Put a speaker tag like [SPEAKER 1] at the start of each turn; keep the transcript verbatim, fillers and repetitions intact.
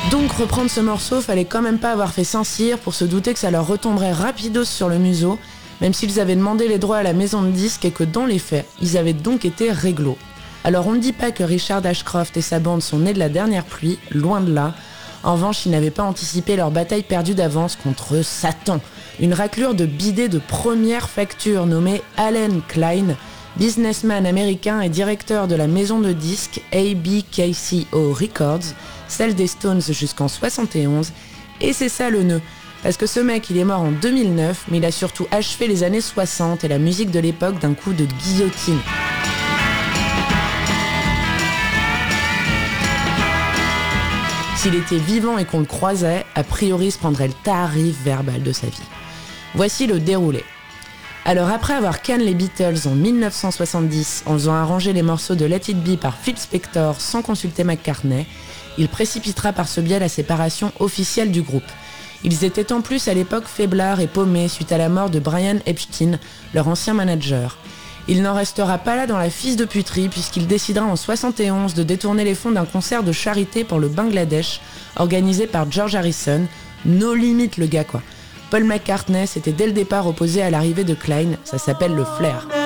[SPEAKER 1] Donc reprendre ce morceau, fallait quand même pas avoir fait Saint-Cyr pour se douter que ça leur retomberait rapidos sur le museau, même s'ils avaient demandé les droits à la maison de disques et que dans les faits, ils avaient donc été réglo. Alors on ne dit pas que Richard Ashcroft et sa bande sont nés de la dernière pluie, loin de là. En revanche, ils n'avaient pas anticipé leur bataille perdue d'avance contre Satan, une raclure de bidets de première facture nommé Allen Klein, businessman américain et directeur de la maison de disques A B K C O Records, celle des Stones jusqu'en soixante et onze, et c'est ça le nœud, parce que ce mec il est mort en deux mille neuf, mais il a surtout achevé les années soixante et la musique de l'époque d'un coup de guillotine. S'il était vivant et qu'on le croisait, a priori il se prendrait le tarif verbal de sa vie. Voici le déroulé. Alors après avoir canne les Beatles en dix-neuf cent soixante-dix en faisant arranger les morceaux de Let It Be par Phil Spector sans consulter McCartney, il précipitera par ce biais la séparation officielle du groupe. Ils étaient en plus à l'époque faiblards et paumés suite à la mort de Brian Epstein, leur ancien manager. Il n'en restera pas là dans la fisse de puterie puisqu'il décidera en soixante et onze de détourner les fonds d'un concert de charité pour le Bangladesh organisé par George Harrison. No limit le gars quoi. Paul McCartney s'était dès le départ opposé à l'arrivée de Klein, ça s'appelle le flair.